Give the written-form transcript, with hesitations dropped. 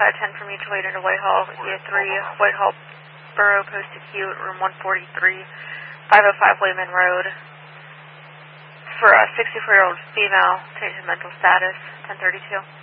10 from mutual aid into Whitehall, EA3, Whitehall Borough Post Acute, room 143, 505 Wayman Road. For a 64-year-old female, change in mental status, 1032.